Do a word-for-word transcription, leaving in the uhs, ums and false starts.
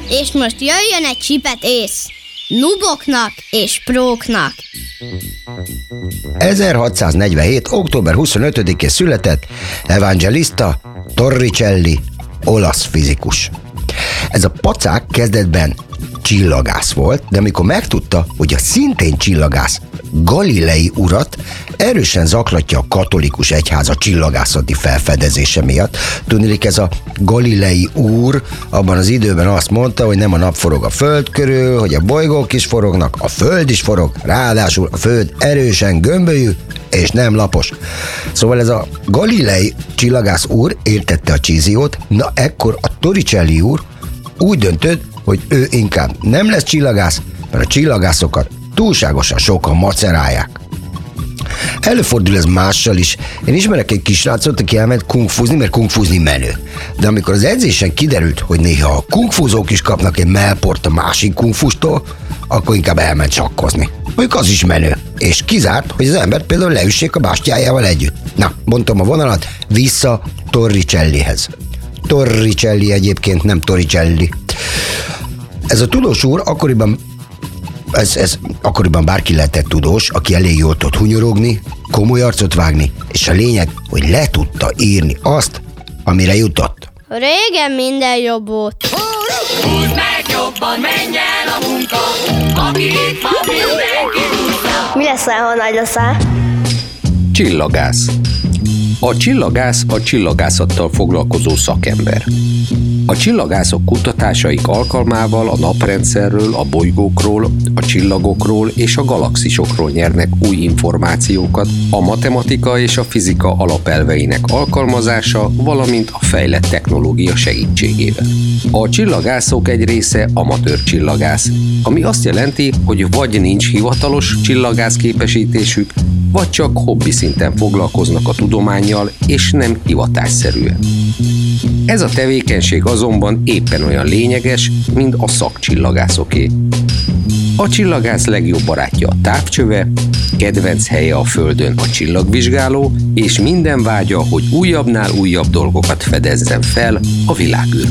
És most jöjjön egy csipet ész. Nuboknak és próknak. ezerhatszáznegyvenhét. október huszonötödikén született Evangelista Torricelli, olasz fizikus. Ez a pacák kezdetben csillagász volt, de amikor megtudta, hogy a szintén csillagász Galilei urat erősen zaklatja a katolikus egyház a csillagászati felfedezése miatt. Tudniillik, ez a Galilei úr abban az időben azt mondta, hogy nem a nap forog a föld körül, hogy a bolygók is forognak, a föld is forog, ráadásul a föld erősen gömbölyű és nem lapos. Szóval ez a Galilei csillagász úr értette a csíziót, na ekkor a Torricelli úr úgy döntött, hogy ő inkább nem lesz csillagász, mert a csillagászokat túlságosan sokan macerálják. Előfordul ez mással is. Én ismerek egy kisrácot, aki elment kungfuzni, mert kungfuzni menő. De amikor az edzésen kiderült, hogy néha a kungfuzók is kapnak egy mellport a másik kungfustól, akkor inkább elment sakkozni. Mondjuk az is menő. És kizárt, hogy az embert például leüssék a bástyájával együtt. Na, bontom a vonalat, vissza Torricellihez. Torricelli egyébként, nem Torricelli. Ez a tudós úr akkoriban Ez, ez akkoriban bárki lehetett tudós, aki elég jól tud hunyorogni, komoly arcot vágni, és a lényeg, hogy le tudta írni azt, amire jutott. Régen minden jobb volt. Húzd meg jobban, menj el a munka, aki itt van, mindenki húzza. Mi leszel, ha nagy leszel? Csillagász. A csillagász a csillagászattal foglalkozó szakember. A csillagászok kutatásaik alkalmával a naprendszerről, a bolygókról, a csillagokról és a galaxisokról nyernek új információkat a matematika és a fizika alapelveinek alkalmazása, valamint a fejlett technológia segítségével. A csillagászok egy része amatőr csillagász, ami azt jelenti, hogy vagy nincs hivatalos csillagász képesítésük, vagy csak hobbi szinten foglalkoznak a tudománnyal, és nem hivatásszerűen. Ez a tevékenység azonban éppen olyan lényeges, mint a szakcsillagászoké. A csillagász legjobb barátja a távcsöve, kedvenc helye a Földön a csillagvizsgáló, és minden vágya, hogy újabbnál újabb dolgokat fedezzen fel a világűrben.